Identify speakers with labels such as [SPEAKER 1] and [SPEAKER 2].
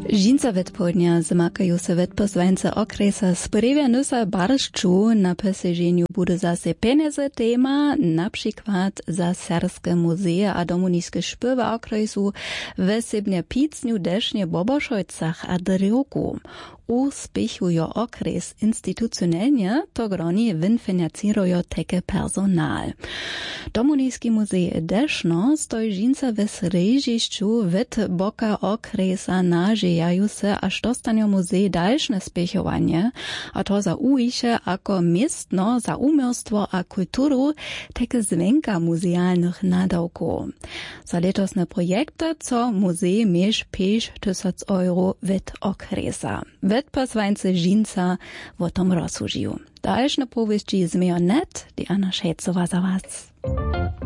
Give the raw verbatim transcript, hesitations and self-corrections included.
[SPEAKER 1] Žinca vetpodnia zmakajú se vetposvańce okresa sprevia nusa baršču na poseženju bude zase peneze tema, například za Serske muzeje a domuniske špyva okresu vesebne pícňu dešne Bobošojcach a Drjoku. Uspěchujo okres institucionalnie, to groni vinfinancirujo teke personal. Domuniski muzej Dešno stoj žinca ve srežišću vet boka okresa nažejaju se, až dostanjo muzej dalšne spěchovanje, a to za ujiše ako mistno za umělstvo a kulturu teke zvenka muzealnych nadawków. Za letosne projekte, co muzej miež pięć tysięcy euro vet okresa. Vetposvańce žinca o tom rozsužiju. Dalšne povesti z Mejo net, die Anna Šejcova za vás.